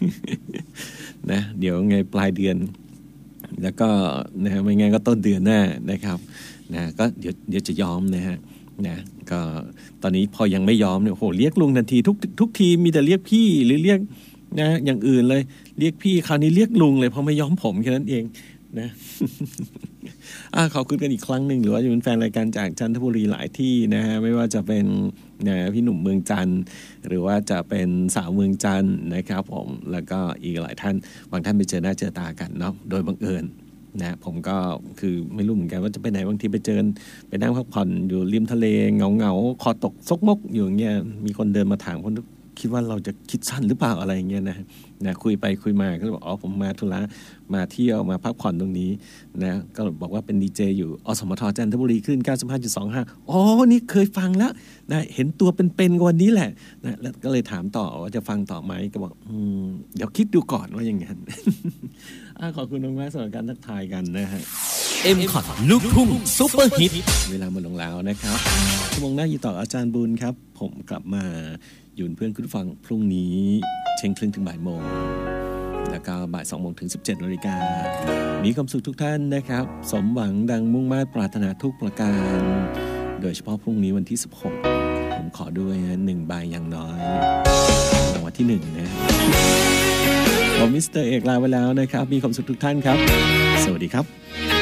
นะเดี๋ยวไงปลายเดือนแล้วก็นะไม่งั้นก็ต้นเดือนหน้านะครับนะก็เดี๋ยวจะยอมนะฮะนะก็ตอนนี้พอยังไม่ยอมเนี่ยโหเรียกลุงทันทีทุกทีมีแต่เรียกพี่หรือเรียกนะอย่างอื่นเลยเรียกพี่คราวนี้เรียกลุงเลยเพราะไม่ยอมผมแค่นั้นเองนะขอบคุณกันอีกครั้งหนึ่งหรือว่าจะเป็นแฟนรายการจากจันทบุรีหลายที่นะฮะไม่ว่าจะเป็นนะพี่หนุ่มเมืองจันทร์หรือว่าจะเป็นสาวเมืองจันทร์นะครับผมแล้วก็อีกหลายท่านบางท่านไปเจอหน้าเจอตากันเนาะโดยบังเอิญนะผมก็คือไม่รู้เหมือนกันว่าจะไปไหนบางทีไปเจอไปนั่งพักผ่อนอยู่ริมทะเลเงาคอตกซกมกอยู่อย่างเงี้ยมีคนเดินมาถามคนคิดว่าเราจะคิดสั้นหรือเปล่าอะไรอย่างเงี้ยนะคุยไปคุยมาก็บอกผมมาธุระมาเที่ยวมาพักผ่อนตรงนี้นะก็บอกว่าเป็นดีเจอยู่อสมทจันทบุรีคลื่น 95.25 อ๋อนี่เคยฟังแล้วนะเห็นตัวเป็นๆวันนี้แหละนะแล้วก็เลยถามต่อว่าจะฟังต่อไหมก็บอกเดี๋ยวคิดดูก่อนว่าอย่างงั้น ขอบคุณมากๆสำหรับการทักทายกันนะฮะ M-Cot ลูกทุ่งซุปเปอร์ฮิตเวลาหมดลงแล้วนะครับชั่วโมงหน้าอยู่ต่ออาจารย์บุญครับผมกลับมาอยู่เพื่อนคุณผู้ฟังพรุ่งนี้เที่ยงครึ่งถึงบ่ายโมงแล้วก็บ่าย2โมงถึง 17 นาฬิกามีความสุขทุกท่านนะครับสมหวังดังมุ่งมา่ปรารถนาทุกประการโดยเฉพาะพรุ่งนี้วันที่16ผมขอด้วย1ใบอย่างน้อยรางวัลที่1นะผมมิสเตอร์เอกลาไปแล้วนะครับมีความสุขทุกท่านครับสวัสดีครับ